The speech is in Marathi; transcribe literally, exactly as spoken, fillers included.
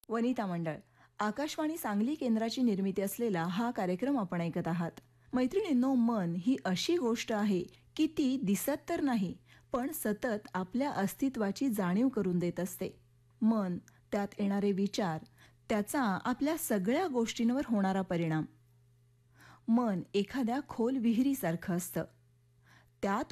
वनिता मंडळ, आकाशवाणी सांगली केंद्राची निर्मिती असलेला हा कार्यक्रम आपण ऐकत आहात. मैत्रिणींनो, मन ही अशी गोष्ट आहे की ती दिसत तर नाही, पण सतत आपल्या अस्तित्वाची जाणीव करून देत असते. मन, त्यात येणारे विचार, त्याचा आपल्या सगळ्या गोष्टींवर होणारा परिणाम. मन एखाद्या खोल विहिरीसारखं असतं. त्यात